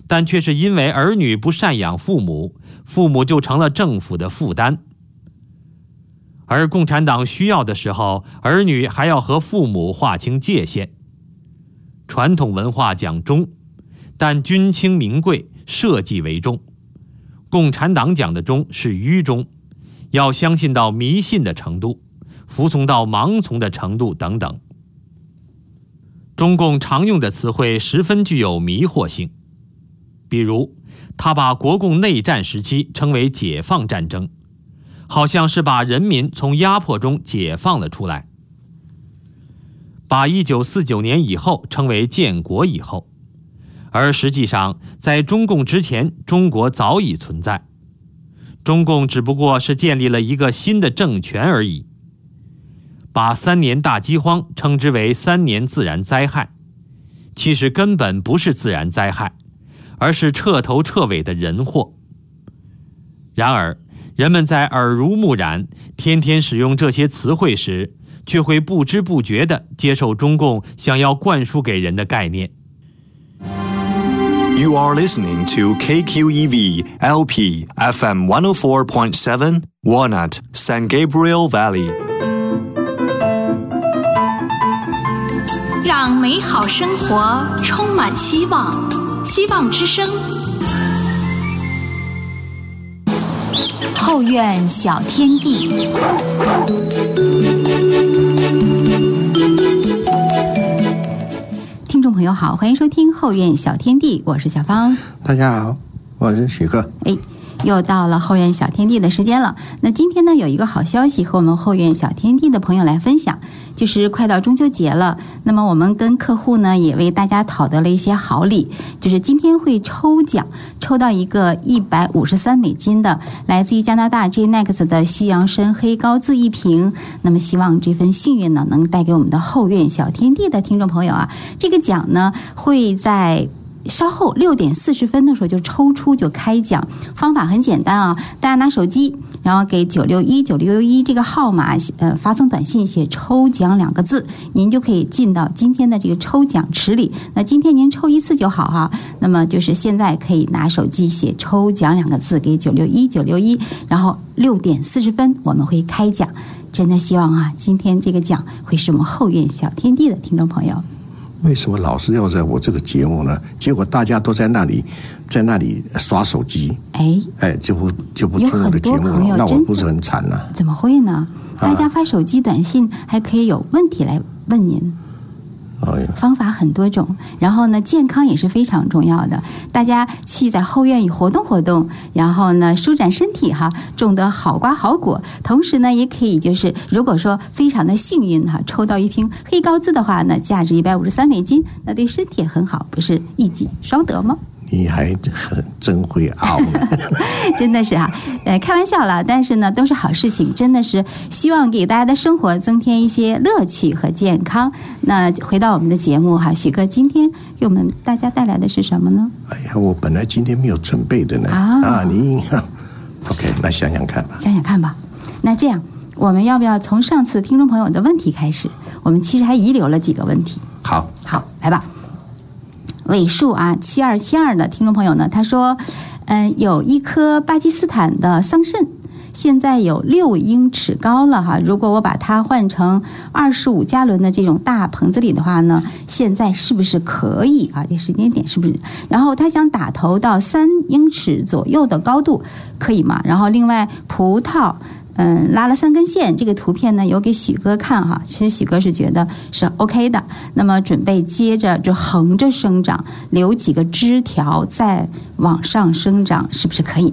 但却是因为儿女不赡养父母，父母就成了政府的负担。而共产党需要的时候，儿女还要和父母划清界限。传统文化讲忠，但君轻民贵，社稷为重。共产党讲的忠是愚忠，要相信到迷信的程度，服从到盲从的程度等等。中共常用的词汇十分具有迷惑性，比如他把国共内战时期称为解放战争，好像是把人民从压迫中解放了出来；把1949年以后称为建国以后，而实际上在中共之前，中国早已存在，中共只不过是建立了一个新的政权而已。把3年大饥荒称之为3年自然灾害，其实根本不是自然灾害，而是彻头彻尾的人祸。然而人们在耳濡目染，天天使用这些词汇时，却会不知不觉地接受中共想要灌输给人的概念。 You are listening to KQEV LP FM 104.7 Walnut, San Gabriel Valley. 让美好生活充满希望，希望之声。 后院小天地。听众朋友好，欢迎收听后院小天地，我是小芳。 大家好，我是许哥。 又到了后院小天地的时间了。那今天呢，有一个好消息和我们后院小天地的朋友来分享，就是快到中秋节了。那么我们跟客户呢，也为大家讨得了一些好礼，就是今天会抽奖，抽到一个$153的来自于加拿大 JNEX 的西洋参黑高字1瓶。那么希望这份幸运呢，能带给我们的后院小天地的听众朋友啊，这个奖呢会在稍后6点40分的时候就抽出就开奖。方法很简单啊，大家拿手机，然后给9619611这个号码发送短信，写抽奖2个字，您就可以进到今天的这个抽奖池里。那今天您抽1次就好哈。那么就是现在可以拿手机写抽奖2个字给9619611，然后6点40分我们会开奖。真的希望啊，今天这个奖会是我们后院小天地的听众朋友。 为什么老是要在我这个节目呢？结果大家都在那里刷手机，就不听我的节目了，那我不是很惨呢？ 怎么会呢？大家发手机短信还可以有问题来问您。方法很多种，然后呢，健康也是非常重要的。大家去在后院里活动活动，然后呢，舒展身体哈，种得好瓜好果。同时呢，也可以就是如果说非常的幸运哈，抽到1瓶黑高字的话呢，价值$153，那对身体很好，不是一举双得吗？ 你还真会熬真的是哈，开玩笑了，但是呢，都是好事情，真的是希望给大家的生活增添一些乐趣和健康。那回到我们的节目哈，许哥今天给我们大家带来的是什么呢？ 哎呀，我本来今天没有准备的呢。你 OK， 那想想看吧。那这样，我们要不要从上次听众朋友的问题开始？我们其实还遗留了几个问题。 好， 来吧。尾数7272的听众朋友呢，他说，有一颗巴基斯坦的桑葚，现在有6英尺高了哈。如果我把它换成25加仑的这种大棚子里的话呢，现在是不是可以啊？这时间点是不是？然后他想打头到3英尺左右的高度，可以吗？然后另外葡萄。拉了3根线，这个图片呢有给许哥看哈，其实许哥是觉得是 OK 的。那么准备接着就横着生长，留几个枝条再往上生长，是不是可以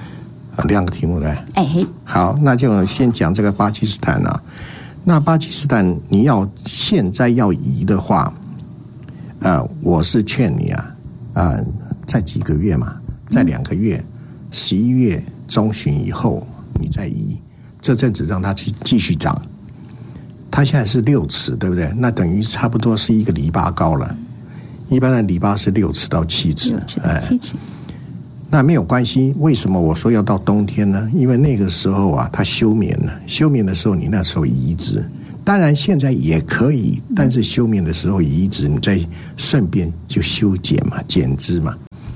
？2个题目来。好，那就先讲这个巴基斯坦啊。那巴基斯坦你现在要移的话，我是劝你再几个月嘛，再2个月，11月中旬以后你再移。这阵子让它继续长，它现在是6尺，对不对？那等于差不多是一个篱笆高了。一般的篱笆是6尺到7尺，那没有关系。为什么我说要到冬天呢？因为那个时候啊，它休眠了。休眠的时候，你那时候移植，当然现在也可以，但是休眠的时候移植，你再顺便就修剪嘛，剪枝嘛。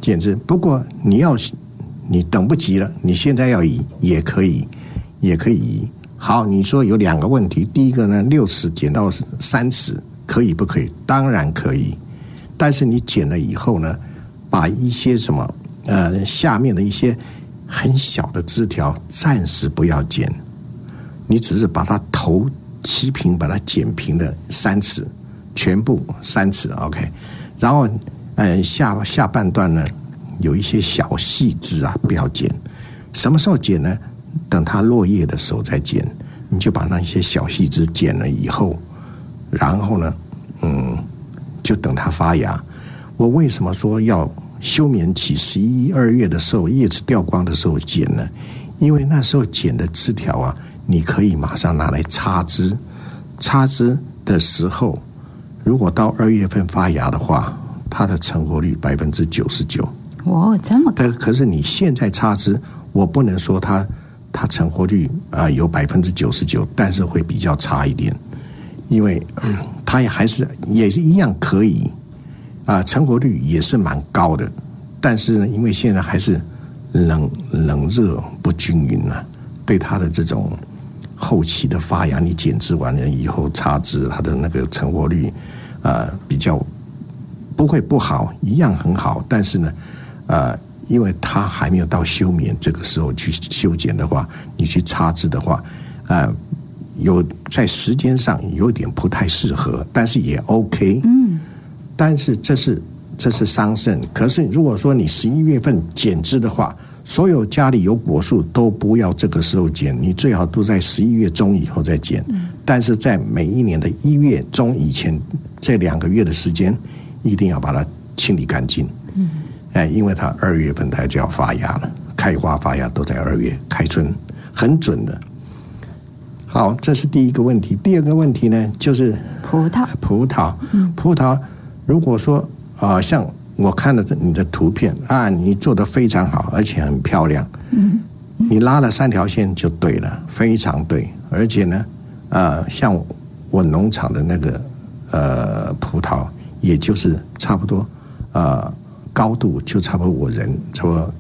减脂。不过你等不及了，你现在要移也可以移。好，你说有2个问题，第一个呢，6尺减到3尺可以不可以？当然可以，但是你减了以后呢，把一些什么下面的一些很小的枝条暂时不要剪，你只是把它头齐平，把它剪平的3尺，全部3尺 OK。然后下半段呢有一些小细枝啊，不要剪。什么时候剪呢？等它落叶的时候再剪。你就把那些小细枝剪了以后，然后呢就等它发芽。我为什么说要休眠期11、2月的时候，叶子掉光的时候剪呢？因为那时候剪的枝条啊，你可以马上拿来插枝。插枝的时候，如果到2月份发芽的话，它的成活率99%。 哦，这么高！ 可是你现在插枝，我不能说它成活率有99%，但是会比较差一点，因为它也是一样可以成活率也是蛮高的，但是呢，因为现在还是冷热不均匀啊，对它的这种后期的发芽，你剪枝完了以后插枝，它的那个成活率比较不会不好，一样很好，但是呢因为它还没有到休眠这个时候去修剪的话，你去插枝的话有在时间上有点不太适合，但是也 OK。但是这是桑葚。可是如果说你11月份剪枝的话，所有家里有果树都不要这个时候剪，你最好都在11月中以后再剪。但是在每一年的1月中以前这2个月的时间，一定要把它清理干净。因为它2月份它就要发芽了，开花发芽都在2月，开春很准的。好，这是第一个问题。第二个问题呢，就是葡萄。如果说像我看了你的图片你做得非常好，而且很漂亮。你拉了3条线就对了，非常对。而且呢，像我农场的那个葡萄，也就是差不多高度就差不多我人差不多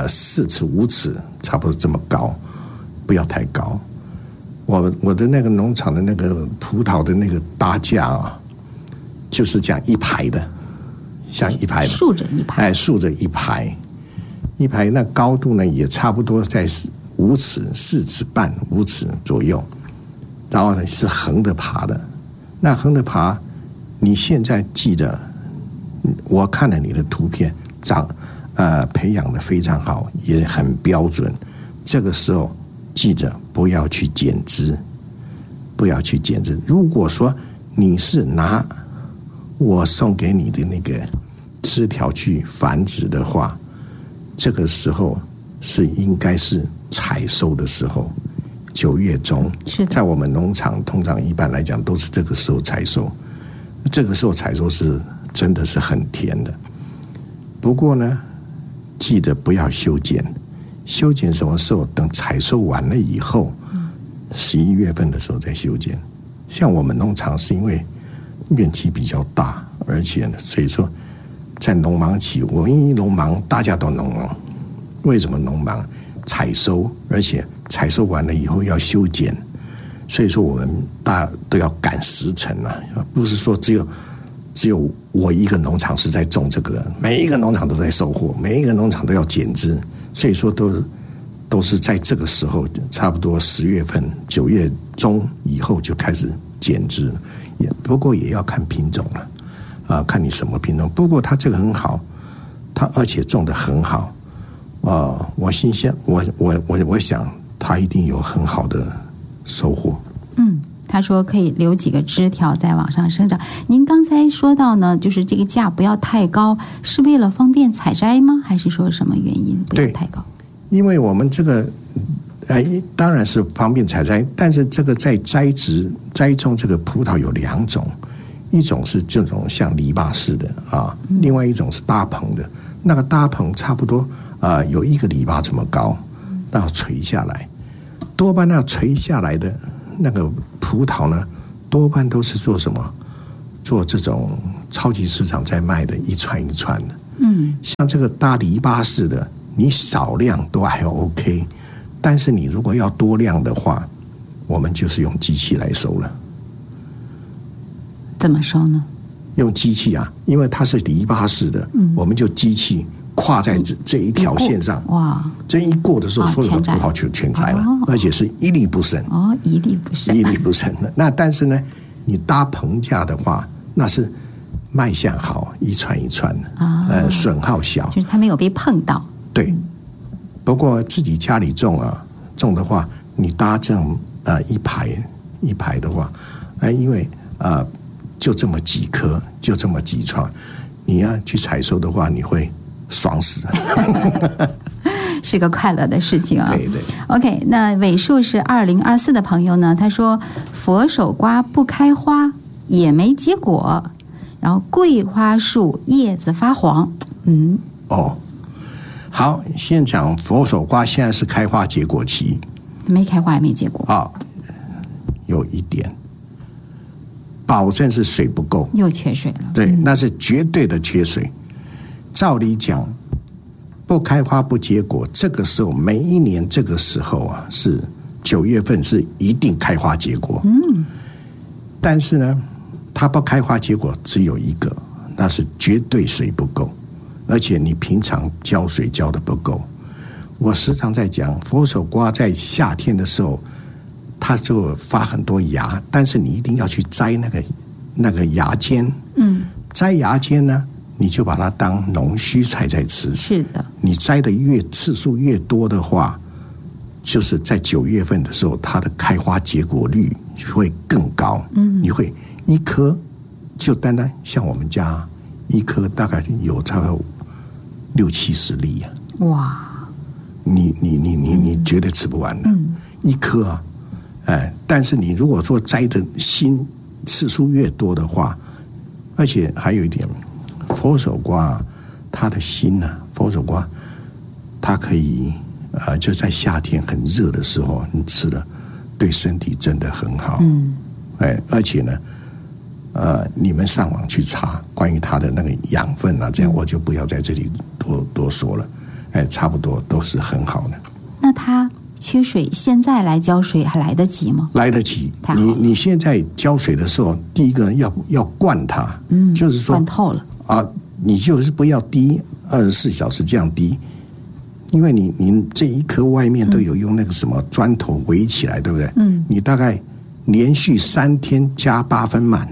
4尺5尺，差不多这么高，不要太高。我的那个农场的那个葡萄的那个搭架就是这样一排的，像一排的， 竖着一排， 竖着一排，那高度呢也差不多在5尺、4尺半、5尺左右，然后呢是横着爬的。那横着爬，你现在记得。我看了你的图片，培养的非常好，也很标准。这个时候记着不要去剪枝，如果说你是拿我送给你的那个枝条去繁殖的话，这个时候应该是采收的时候，9月中。在我们农场通常一般来讲都是这个时候采收，这个时候采收是真的是很甜的。不过呢，记得不要修剪。修剪什么时候？等采收完了以后，11月份的时候再修剪。像我们农场是因为面积比较大，而且呢，所以说在农忙期，我因为农忙，大家都农忙。为什么农忙？采收，而且采收完了以后要修剪，所以说我们大家都要赶时辰啊，不是说只有我一个农场是在种这个，每一个农场都在收获，每一个农场都要剪枝，所以说都是在这个时候，差不多10月份、9月中以后就开始剪枝，不过也要看品种了，看你什么品种。不过它这个很好，它而且种得很好，我心想，我想它一定有很好的收获。 他说可以留几个枝条在往上生长。您刚才说到呢，就是这个架不要太高，是为了方便采摘吗？还是说什么原因不要太高？ 因为我们这个当然是方便采摘，但是这个在栽种这个葡萄有2种，一种是这种像篱笆式的另外一种是搭棚的。那个搭棚差不多有1个篱笆这么高，那要垂下来，多半那垂下来的那个葡萄呢，多半都是做什么？做这种超级市场在卖的一串一串的。 像这个搭篱笆式的，你少量都还 OK， 但是你如果要多量的话，我们就是用机器来收了。 怎么收呢？ 用机器啊，因为它是篱笆式的，我们就机器跨在这一条线上， 哇！ 这一过的时候，所有的葡萄就全摘了，而且是一粒不剩。 一粒不剩， 一粒不剩的。那但是呢，你搭棚架的话，那是卖相好，一串一串的，损耗小， 就是它没有被碰到。 对。不过自己家里种的话，你搭这样一排一排的话，因为就这么几棵，就这么几串，你要去采收的话，你会爽死。 是个快乐的事情啊。 对对。 OK， 那尾数是2024的朋友呢，他说佛手瓜不开花也没结果，然后桂花树叶子发黄。 好，先讲佛手瓜，现在是开花结果期， 没开花也没结果。 有一点，保证是水不够， 又缺水了。 对，那是绝对的缺水。照理讲，不开花不结果，这个时候每一年这个时候是9月份是一定开花结果。但是呢，它不开花结果只有一个，那是绝对水不够，而且你平常浇水浇的不够。我时常在讲，佛手瓜在夏天的时候，它就发很多芽，但是你一定要去摘那个芽尖。摘芽尖呢，你就把它当农须菜在吃。 是的， 你摘的次数越多的话，就是在9月份的时候，它的开花结果率会更高。你会一颗就单单像我们家一颗大概有差不多60-70粒啊！哇，你绝对吃不完的。一颗但是你如果说摘的新次数越多的话，而且还有一点，佛手瓜它的心佛手瓜它可以就在夏天很热的时候，你吃了对身体真的很好。而且呢，你们上网去查关于它的那个养分这样我就不要在这里多说了。差不多都是很好的。 那它缺水，现在来浇水还来得及吗？ 来得及。你现在浇水的时候，第一个要灌它，就是说灌透了你就是不要滴24小时这样滴，因为你这一颗外面都有用那个什么砖头围起来，对不对？你大概连续3天加8分满。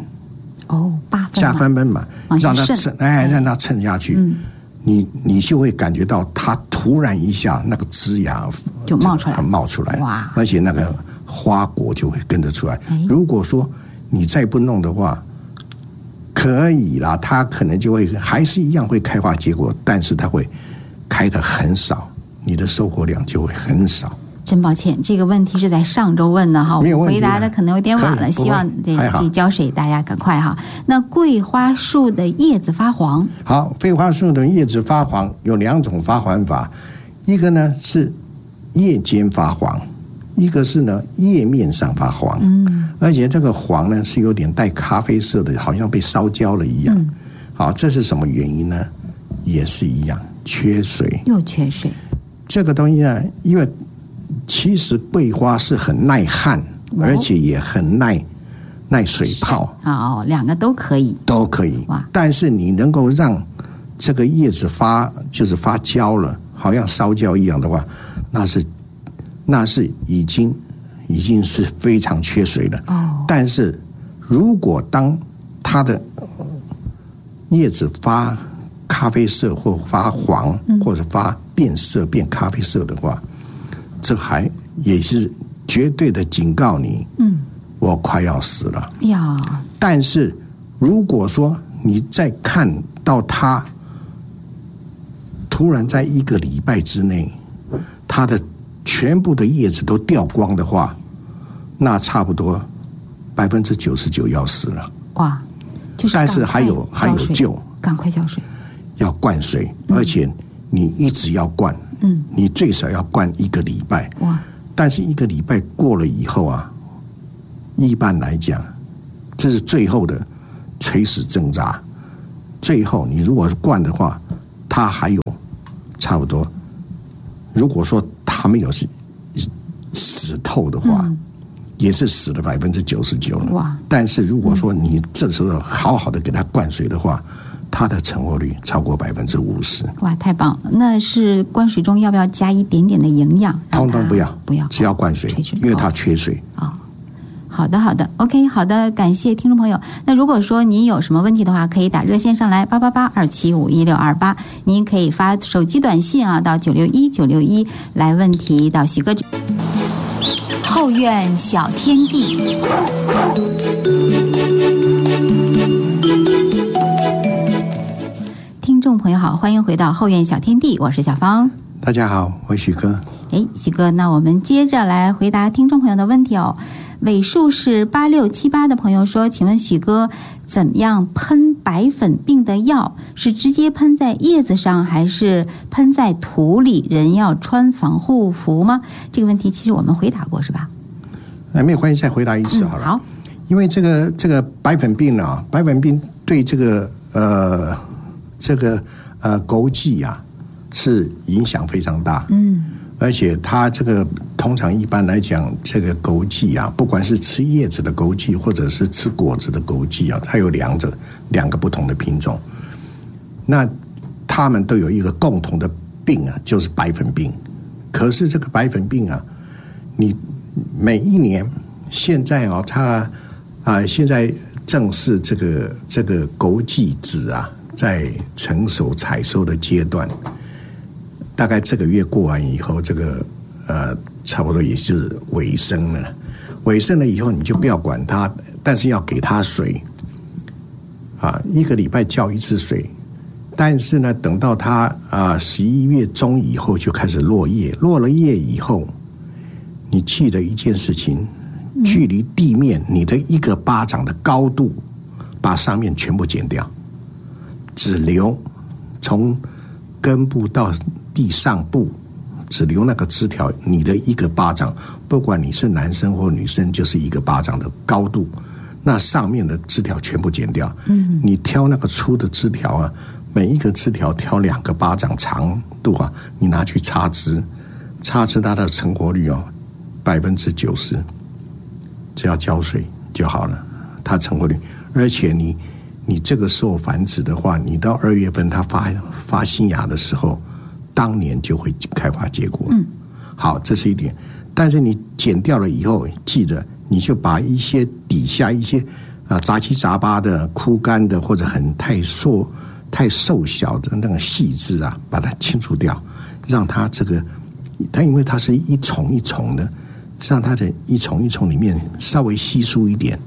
8分加8分满，让它渗， 让它渗下去。你就会感觉到它突然一下那个枝芽就冒出来， 哇！而且那个花果就会跟着出来。如果说你再不弄的话，可以啦，它可能就会还是一样会开花结果，但是它会开得很少，你的收获量就会很少。 真抱歉，这个问题是在上周问的哈，我回答的可能有点晚了，希望这浇水大家赶快哈。那桂花树的叶子发黄， 好，桂花树的叶子发黄有2种发黄法，一个呢是叶尖发黄，一个是呢叶面上发黄。而且这个黄呢是有点带咖啡色的，好像被烧焦了一样。好，这是什么原因呢？也是一样，缺水， 又缺水。 这个东西呢，因为其实桂花是很耐旱，而且也很耐水泡。 2个都可以， 但是你能够让这个叶子发焦了，好像烧焦一样的话，那是已经是非常缺水了。但是如果当它的叶子发咖啡色或发黄，或者发变色变咖啡色的话，这还也是绝对的警告你，我快要死了呀。但是如果说你再看到它突然在1个礼拜之内，它的全部的叶子都掉光的话，那差不多99%要死了。哇！但是还有救， 赶快浇水， 要灌水，而且你一直要灌。你最少要灌1个礼拜。哇！但是1个礼拜过了以后一般来讲，这是最后的垂死挣扎。最后你如果灌的话， 它还有差不多，如果说它没有死透的话，也是死了99%了。哇！但是如果说你这时候好好的给它灌水的话，它的成活率超过50%。 哇，太棒了！那是灌水中要不要加一点点的营养？ 通通不要，只要灌水，因为它缺水。 好的 ，OK， 好的，感谢听众朋友。那如果说你有什么问题的话，可以打热线上来888-275-1628，您可以发手机短信到961-961来问题到许哥。 后院小天地。 听众朋友好，欢迎回到后院小天地，我是小芳。 大家好，我是许哥。 许哥，那我们接着来回答听众朋友的问题哦。尾数是8678的朋友说，请问许哥，怎么样喷白粉病的药？是直接喷在叶子上，还是喷在土里？人要穿防护服吗？这个问题其实我们回答过是吧？ 没有关系，再回答一次好了。 好， 因为这个白粉病啊，白粉病对这个枸杞啊是影响非常大。而且它这个通常一般来讲，这个枸杞啊，不管是吃叶子的枸杞，或者是吃果子的枸杞啊，它有两个不同的品种。那它们都有一个共同的病啊，就是白粉病。可是这个白粉病啊，你每一年现在现在正是这个枸杞子啊，在成熟采收的阶段。大概这个月过完以后，这个差不多也是尾声了。尾声了以后，你就不要管它，但是要给它水1个礼拜浇一次水。但是呢，等到它11月中以后就开始落叶，落了叶以后，你记得一件事情，距离地面你的1个巴掌的高度，把上面全部剪掉，只留从根部到地上部只留那个枝条，你的1个巴掌，不管你是男生或女生，就是1个巴掌的高度，那上面的枝条全部剪掉。你挑那个粗的枝条啊，每一个枝条挑2个巴掌长度啊，你拿去插枝，它的成活率90%，只要浇水就好了，它成活率。而且你这个时候繁殖的话，你到2月份它发新芽的时候，当年就会开花结果。好，这是一点。但是你剪掉了以后，记得你就把一些底下一些杂七杂八的、枯干的或者太瘦小的那个细枝啊，把它清除掉，让它它因为它是一丛一丛的，让它的一丛一丛里面稍微稀疏一点，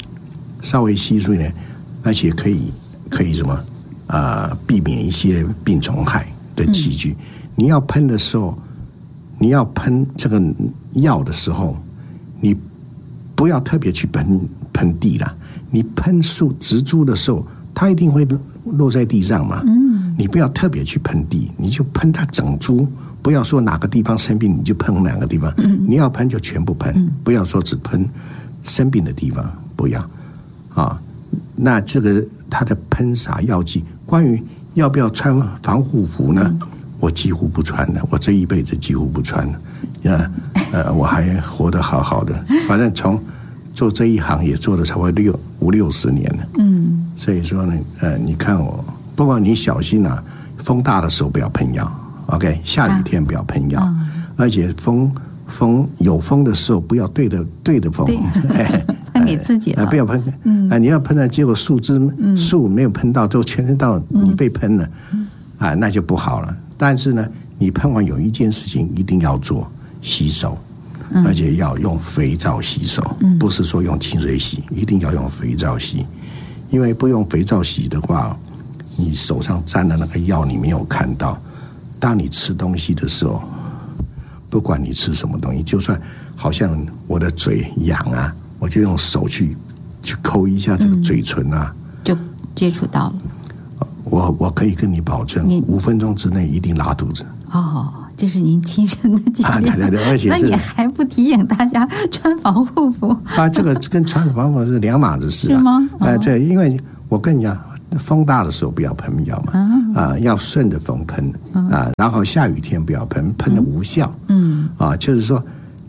而且可以什么避免一些病虫害的器具。你要喷的时候，你要喷这个药的时候，你不要特别去喷地了。你喷植株的时候，它一定会落在地上嘛。你不要特别去喷地，你就喷它整株，不要说哪个地方生病你就喷哪个地方。你要喷就全部喷，不要说只喷生病的地方，不要那这个它的喷洒药剂，关于要不要穿防护服呢？我几乎不穿的，我这一辈子几乎不穿的。我还活得好好的，反正从做这一行也做了差不多50-60年了。所以说呢，你看我，不过你小心啊，风大的时候不要喷药 ，OK？ 下雨天不要喷药，而且有风的时候不要对着风。 喷给自己了， 不要喷。你要喷了，结果树没有喷到，就全身到你被喷了，那就不好了。但是呢，你喷完有一件事情一定要做，洗手，而且要用肥皂洗手，不是说用清水洗，一定要用肥皂洗。因为不用肥皂洗的话，你手上沾的那个药你没有看到，当你吃东西的时候，不管你吃什么东西，就算好像我的嘴痒啊，我就用手去抠一下这个嘴唇啊， 就接触到了。 我可以跟你保证，5分钟之内一定拉肚子。 这是您亲身的经历。 对，而且那你还不提醒大家穿防护服？ 这个跟穿防护服是两码子事是吗？ 因为我跟你讲， 风大的时候不要喷药嘛，要顺着风喷然后下雨天不要喷，喷的无效。就是说，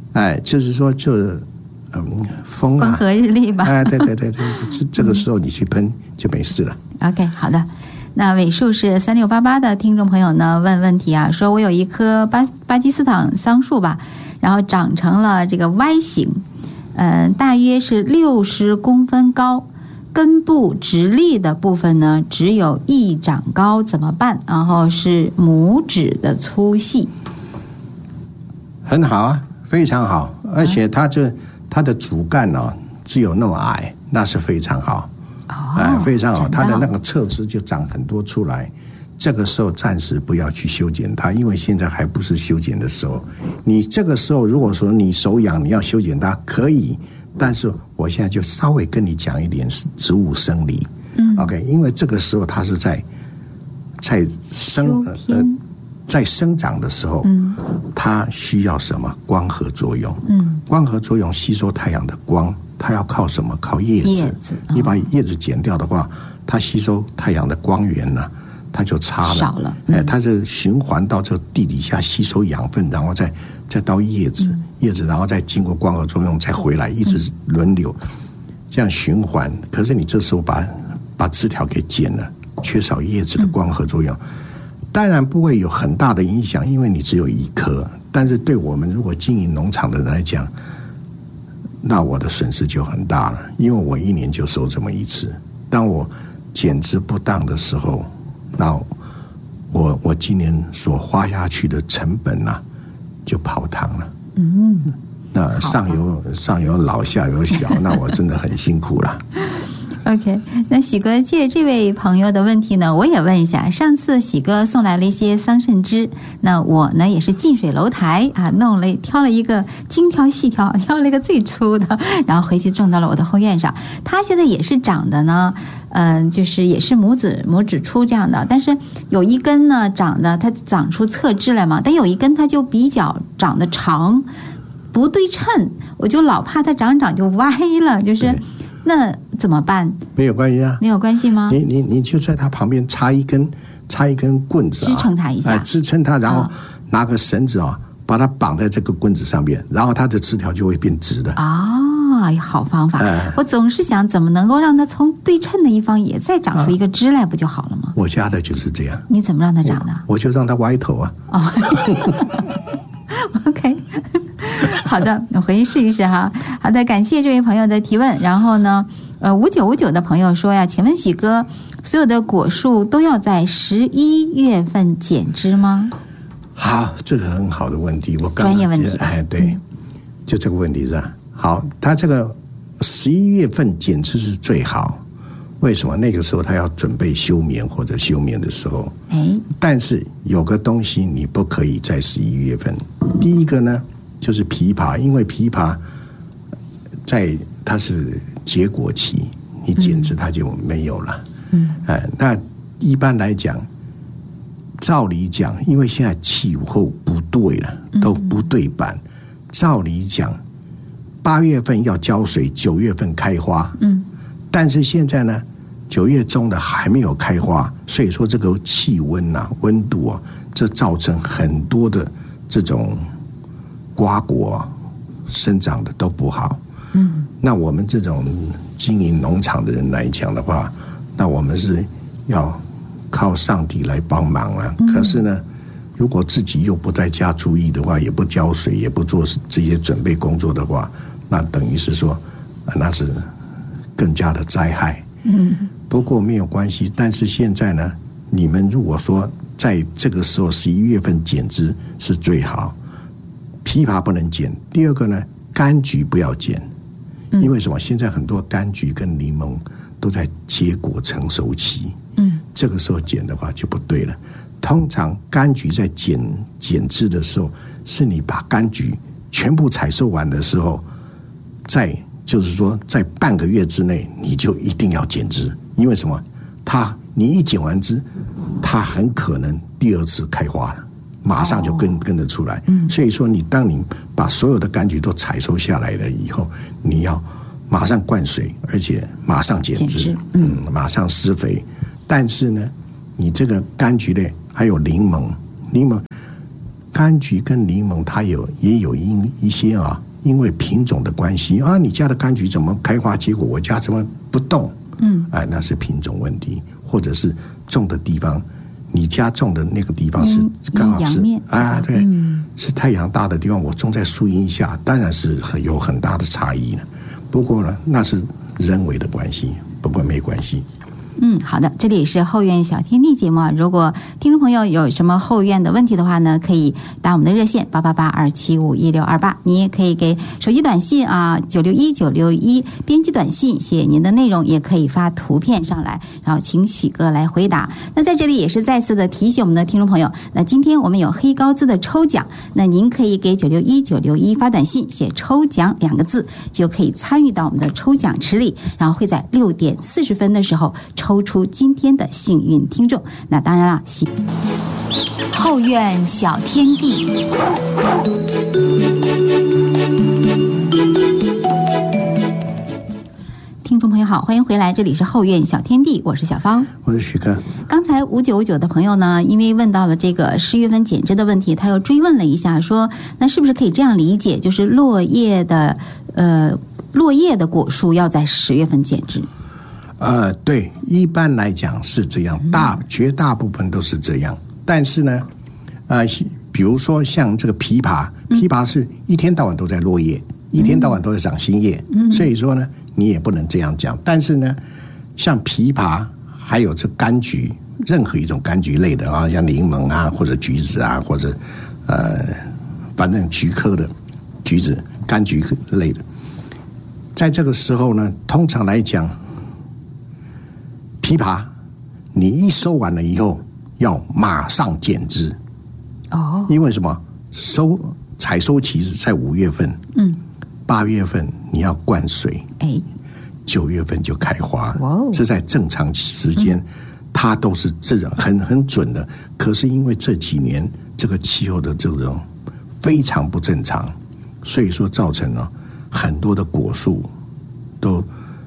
风和日丽吧。 对，这个时候你去喷就没事了。 OK， 好的。那尾数是3688的听众朋友呢问问题啊，说我有一棵巴基斯坦桑树吧，然后长成了这个 Y 型，大约是60公分高，根部直立的部分呢只有1掌高，怎么办？然后是拇指的粗细。 很好啊，非常好，而且它的主干呢只有那么矮，那是非常好。非常好，它的那个侧枝就长很多出来。这个时候暂时不要去修剪它，因为现在还不是修剪的时候。你这个时候如果说你手痒，你要修剪它可以，但是我现在就稍微跟你讲一点植物生理。OK， 因为这个时候它是在生长的时候，它需要什么？光合作用。光合作用吸收太阳的光。它要靠什么？靠叶子。你把叶子剪掉的话，它吸收太阳的光源呢，它就差了， 少了。 它是循环到这地底下吸收养分，然后再到叶子，然后再经过光合作用再回来，一直轮流这样循环。可是你这时候把枝条给剪了，缺少叶子的光合作用，当然不会有很大的影响，因为你只有一棵。但是对我们如果经营农场的人来讲，那我的损失就很大了，因为我1年就收这么一次。当我剪枝不当的时候，那我今年所花下去的成本就泡汤了。那上有老下有小，那我真的很辛苦了。 OK， 那许哥借这位朋友的问题呢，我也问一下。上次许哥送来了一些桑葚枝，那我呢也是近水楼台挑了一个精挑细挑，挑了一个最粗的，然后回去种到了我的后院上。它现在也是长的呢，就是也是拇指粗这样的，但是有一根呢它长出侧枝来嘛，但有一根它就比较长得长，不对称，我就老怕它长就歪了，就是那怎么办？ 没有关系啊， 没有关系吗？ 你就在它旁边插一根棍子， 支撑它一下， 支撑它，然后拿个绳子把它绑在这个棍子上面，然后它的枝条就会变直的。 好方法。我总是想怎么能够让它从对称的一方也再长出一个枝来，不就好了吗？ 我家的就是这样。 你怎么让它长的？ 我就让它歪头啊。 OK。好的，我回去试一试哈。好的，感谢这位朋友的提问。然后呢，5959的朋友说呀，请问许哥，所有的果树都要在11月份剪枝吗？ 好，这个很好的问题，我专业问题。 对，就这个问题是吧？好，他这个11月份剪枝是最好。为什么？那个时候他要准备休眠或者休眠的时候。但是有个东西你不可以在11月份。第一个呢，就是枇杷，因为枇杷它是结果期，你剪枝它就没有了。那一般来讲，照理讲，因为现在气候不对了，都不对版。照理讲，8月份要浇水，9月份开花。但是现在呢，9月中的还没有开花，所以说这个气温温度这造成很多的这种瓜果生长的都不好。那我们这种经营农场的人来讲的话，那我们是要靠上帝来帮忙了。可是呢，如果自己又不在家注意的话，也不浇水，也不做这些准备工作的话，那等于是说，那是更加的灾害。不过没有关系。但是现在呢，你们如果说在这个时候11月份剪枝是最好。枇杷不能剪。第二个呢，柑橘不要剪。因为什么？现在很多柑橘跟柠檬都在结果成熟期。这个时候剪的话就不对了。通常柑橘在剪枝的时候，是你把柑橘全部采收完的时候，就是说在半个月之内，你就一定要剪枝。因为什么？你一剪完枝，它很可能第2次开花了，马上就跟着出来。所以说当你把所有的柑橘都采收下来了以后，你要马上灌水，而且马上剪枝，马上施肥， 但是呢，你这个柑橘类还有柠檬，柑橘跟柠檬它也有一些啊，因为品种的关系啊，你家的柑橘怎么开花结果，我家怎么不动？那是品种问题，或者是种的地方，你家种的那个地方是刚好是对，是太阳大的地方，我种在树荫下，当然是有很大的差异了。不过呢，那是人为的关系，不过没关系。 好的，这里是后院小天地节目啊。如果听众朋友有什么后院的问题的话呢，可以打我们的热线888-275-1628，你也可以给手机短信啊961-961编辑短信写您的内容，也可以发图片上来，然后请许哥来回答。那在这里也是再次的提醒我们的听众朋友，那今天我们有黑高资的抽奖，那您可以给961-961发短信写抽奖2个字，就可以参与到我们的抽奖池里，然后会在6点40分的时候抽出今天的幸运听众。那当然了， 后院小天地。 听众朋友好，欢迎回来，这里是后院小天地，我是小芳， 我是许哥。 刚才5959的朋友呢，因为问到了这个10月份剪枝的问题，他又追问了一下，说那是不是可以这样理解，就是落叶的果树要在10月份剪枝？ 对，一般来讲是这样，绝大部分都是这样。但是呢，比如说像这个枇杷是一天到晚都在落叶，一天到晚都在长新叶，所以说呢，你也不能这样讲。但是呢，像枇杷还有这柑橘，任何一种柑橘类的啊，像柠檬啊，或者橘子啊，或者反正橘科的橘子、柑橘类的，在这个时候呢，通常来讲，枇杷你一收完了以后要马上剪枝因为什么？采收期是在5月份，8月份你要灌水，9月份就开花，这在正常时间它都是这种很准的。可是因为这几年这个气候的这种非常不正常，所以说造成了很多的果树都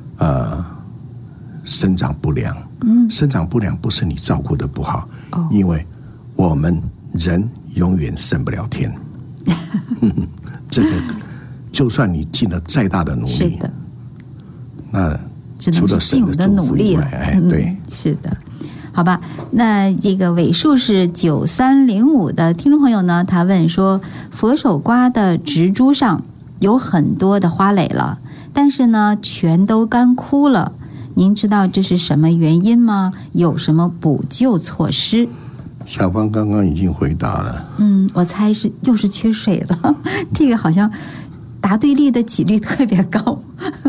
生长不良。生长不良不是你照顾的不好，因为我们人永远升不了天。这个就算你尽了再大的努力，那除了神的祝福以外，对， 是的。好吧，那这个尾数是9305的听众朋友呢，他问说，佛手瓜的植株上有很多的花蕾了，但是呢全都干枯了，您知道这是什么原因吗？有什么补救措施？ 小芳刚刚已经回答了。 我猜又是缺水了。这个好像答对率的几率特别高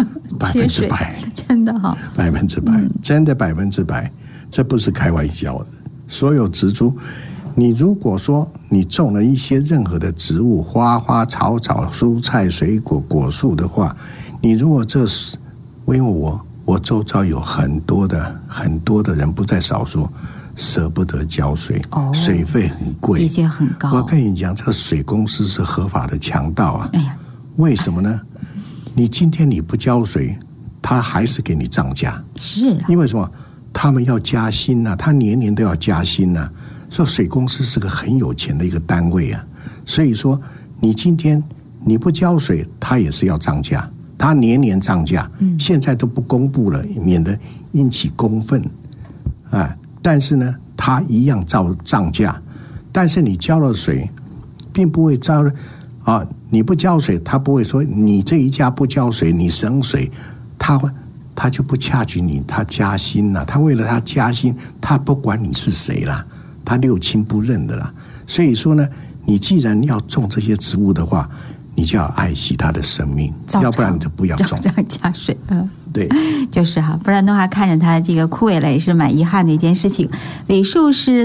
，100%， 真的哈 ，100%，真的100%，这不是开玩笑的。所有植株，你如果说你种了一些任何的植物，花花草草、蔬菜、水果、果树的话，你如果因为我周遭有很多的人，不在少数，舍不得浇水，水费很贵， 的确很高。 我跟你讲，这个水公司是合法的强盗啊！为什么呢？你今天你不浇水，他还是给你涨价， 是因为什么？他们要加薪啊，他年年都要加薪啊。所以水公司是个很有钱的一个单位啊。所以说，你今天你不浇水，他也是要涨价，他年年涨价。现在都不公布了，免得引起公愤啊。但是呢，它一样照涨价。但是你浇了水，并不会你不浇水，他不会说你这一家不浇水，你省水，他就不洽举你，他加薪了。他为了他加薪，他不管你是谁啦，他六亲不认的啦。所以说呢，你既然要种这些植物的话，你就要爱惜它的生命，要不然你就不要种。 这样加水， 对， 就是哈，不然的话看着它这个枯萎了也是蛮遗憾的一件事情。尾数是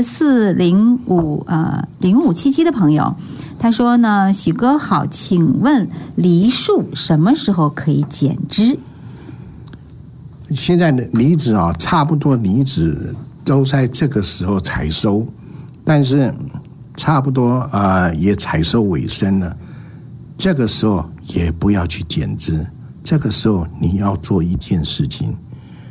4050577的朋友，他说呢，许哥好，请问梨树什么时候可以剪枝？ 现在的梨子差不多梨子都在这个时候采收，但是差不多也采收尾声了。这个时候也不要去剪枝，这个时候你要做一件事情，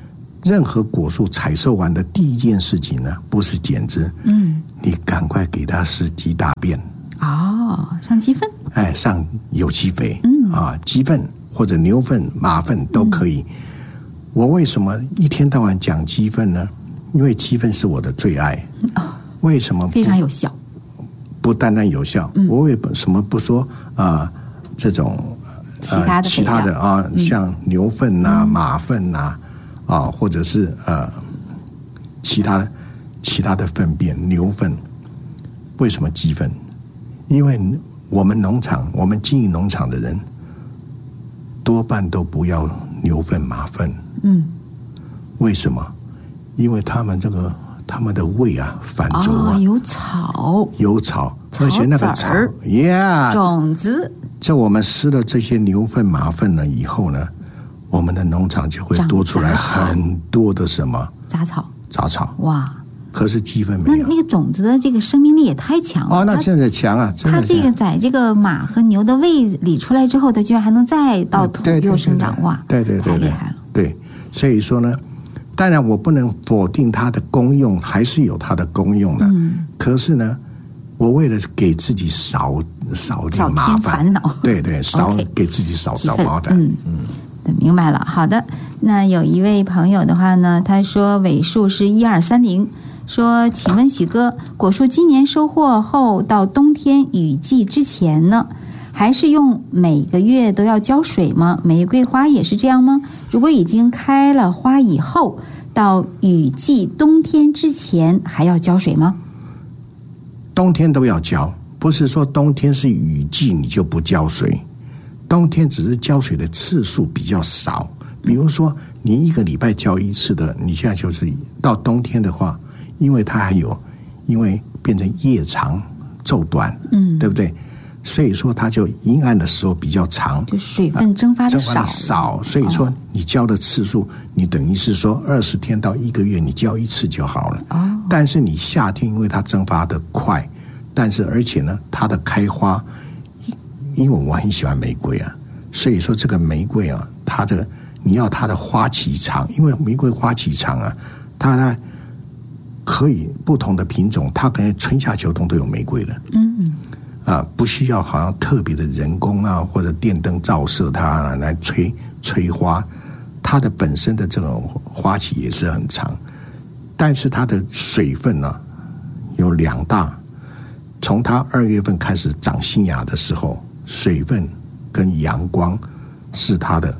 任何果树采收完的第一件事情呢，不是剪枝，你赶快给它施鸡大便。 上鸡粪， 上有机肥，鸡粪或者牛粪、马粪都可以。我为什么一天到晚讲鸡粪呢？因为鸡粪是我的最爱。为什么？ 非常有效。 不单单有效，我为什么不说这种其他的像牛粪马粪或者是其他的粪便牛粪？为什么鸡粪？因为我们经营农场的人多半都不要牛粪马粪。为什么？因为他们的胃反轴有草， 而且那个草种子。 这我们施了这些牛粪马粪了以后呢，我们的农场就会多出来很多的什么杂草。哇！可是鸡粪没有。 那个种子的这个生命力也太强了。 那真的强啊！ 它这个在这个马和牛的胃里出来之后，它居然还能再到土又生长。哇！ 对， 太厉害了。 对，所以说呢，当然我不能否定它的功用，还是有它的功用的。可是呢，我为了给自己少点麻烦，对，给自己少找麻烦。 明白了。好的，那有一位朋友的话呢，他说尾数是1230，说请问许哥，果树今年收获后到冬天雨季之前呢，还是用每个月都要浇水吗？玫瑰花也是这样吗？如果已经开了花以后，到雨季冬天之前还要浇水吗？ 冬天都要浇，不是说冬天是雨季你就不浇水，冬天只是浇水的次数比较少。比如说你1个礼拜浇1次的，你现在就是到冬天的话，因为它因为变成夜长昼短，对不对？所以说它就阴暗的时候比较长， 就水分蒸发的少，所以说你浇的次数，你等于是说20天到1个月你浇1次就好了。但是你夏天因为它蒸发的快，但是而且呢它的开花，因为我很喜欢玫瑰所以说这个玫瑰你要它的花期长，因为玫瑰花期长它呢可以不同的品种，它可能春夏秋冬都有玫瑰的。不需要好像特别的人工或者电灯照射它来吹花，它的本身的这种花期也是很长，但是它的水分有2大，从它2月份开始长新芽的时候，水分跟阳光是它的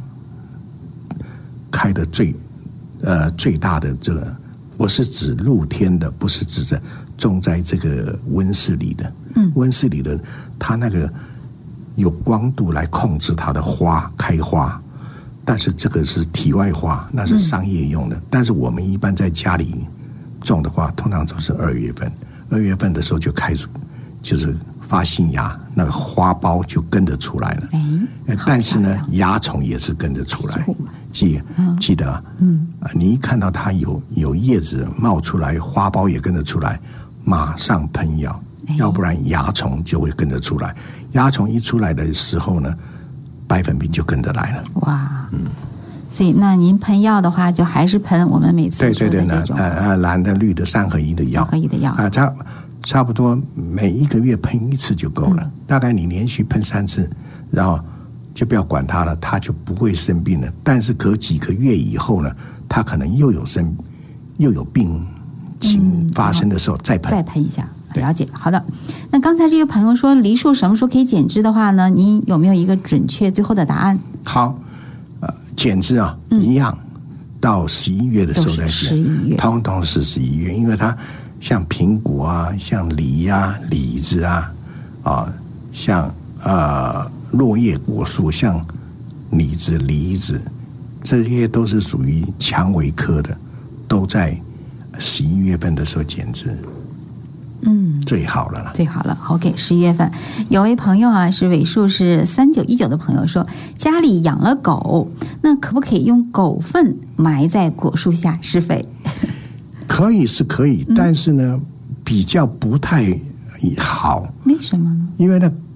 开的最大的这个，我是指露天的，不是指着种在这个温室里的。温室里的它那个有光度来控制它的开花，但是这个是题外话，那是商业用的。但是我们一般在家里种的话，通常都是2月份，2月份的时候就开始就是发新芽，那个花苞就跟着出来了。但是呢，蚜虫也是跟着出来。记得你一看到它有叶子冒出来，花苞也跟着出来，马上喷药。要不然蚜虫就会跟着出来，蚜虫一出来的时候呢，白粉病就跟着来了。哇， 所以那您喷药的话，就还是喷我们每次说的这种蓝的绿的3合1的药，差不多每1个月喷1次就够了。大概你连续喷3次，然后就不要管它了，它就不会生病了。但是隔几个月以后呢，它可能又有病情发生的时候再喷一下。了解，好的。那刚才这个朋友说梨树什么时候可以剪枝的话呢？您有没有一个准确最后的答案？ 好，剪枝一样，到11月的时候再剪，通通是11月，因为它像苹果像梨李子像落叶果树，像李子、梨子，这些都是属于蔷薇科的，都在11月份的时候剪枝。最好了。OK， 11月份有位朋友是尾数是3919的朋友说，家里养了狗，那可不可以用狗粪埋在果树下施肥？ 可以是可以，但是呢比较不太好。 为什么呢？ 因为那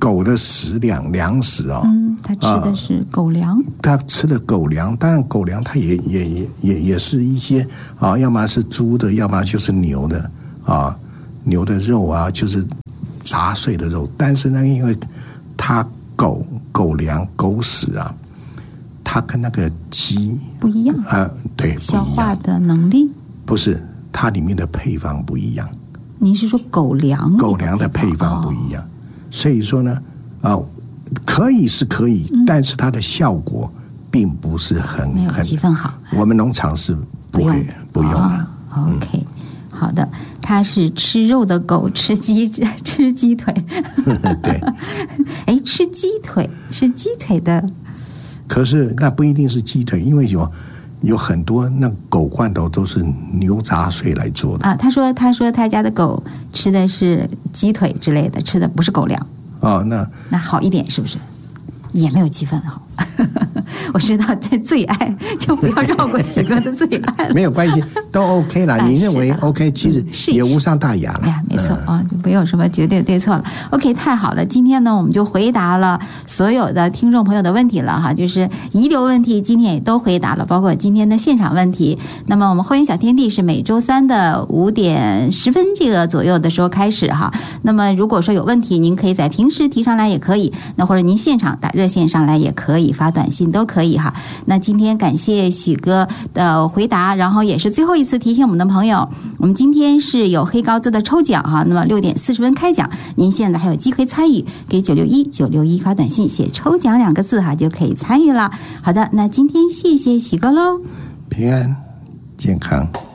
狗的食粮食哦， 它吃的是狗粮， 它吃的狗粮，当然狗粮它也是一些啊，要么是猪的，要么就是牛的啊，牛的肉啊，就是杂碎的肉。但是呢，因为它狗粮狗屎啊，它跟那个鸡不一样对，不一样， 消化的能力不是，它里面的配方不一样。 您是说狗粮的配方不一样，所以说呢，可以是可以，但是它的效果并不是没有鸡粪好。 我们农场是不用的。 OK， 好的，它是吃肉的狗，吃鸡腿。 对， 哎，吃鸡腿的。 可是那不一定是鸡腿，因为有很多那狗罐头都是牛杂碎来做的啊。他说他家的狗吃的是鸡腿之类的，吃的不是狗粮。那好一点是不是？也没有鸡粪好。我知道这最爱就不要绕过许哥的最爱了。 没有关系，都 OK 啦。你认为 OK， 其实也无伤大雅了。 没错就没有什么绝对对错了。OK， 太好了，今天呢我们就回答了所有的听众朋友的问题了哈，就是遗留问题今天也都回答了，包括今天的现场问题。那么我们后援小天地是每周三的5点10分这个左右的时候开始哈。那么如果说有问题，您可以在平时提上来也可以，那或者您现场打热线上来也可以，发短信都可以哈。那今天感谢许哥的回答，然后也是最后一次提醒我们的朋友，我们今天是有黑高字的抽奖哈，那么6点40分开奖，您现在还有机会参与，给961发短信写抽奖2个字哈，就可以参与了。好的，那今天谢谢许哥喽， 平安健康。